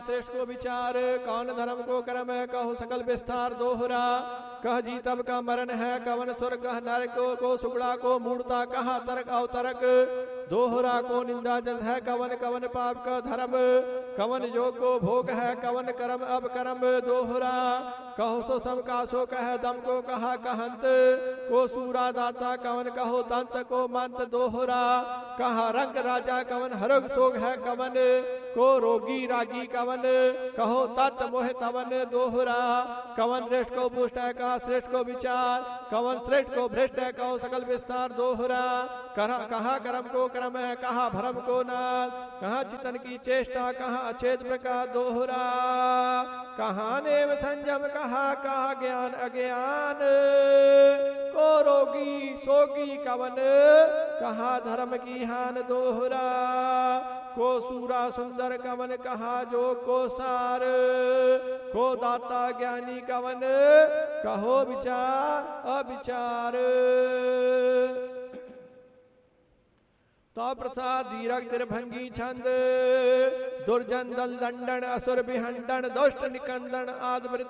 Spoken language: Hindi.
श्रेष्ठ को विचार, कौन धर्म को कर्म कहो सकल विस्तार दोहरा। कह जीतब का मरण है कवन स्वर्ग नरक को सुगड़ा को मूर्ता कहा तर्क अवतरक। दोहरा को निंदा जस है कवन कवन पाप का धर्म, कवन योग को भोग है कवन कर्म अब कर्म। दोहरा कहो सो सम का सो कह दम को कहा कहंत, को सूरा दाता कवन कहो दंत को मंत। दोहरा कहा रंग राजा कवन हरग सोग है कवन, को रोगी रागी कवन कहो तत् मोह तवन। दोहरा कवन श्रेष्ठ को पुष्ट है कहा श्रेष्ठ को विचार, कवन श्रेष्ठ को भ्रष्ट है कहो सकल विस्तार। दोहरा कहा कर्म को कर्म है कहा भरम को नाश, कहा चितन की चेष्टा कहा अचेत प्रकार। दोहरा कहा नेम संयम कहा ज्ञान अज्ञान, को रोगी सोगी कवन कहा धर्म की हान। दोहरा को सूरा सुंदर कवन कहा जो को सार, को दाता ज्ञानी कवन कहो विचार अविचार। तो प्रसाद दीरक तिरभंगी छंद, दुर्जन दल दंडन असुर विहंडन दुष्ट निकंदन आदमृत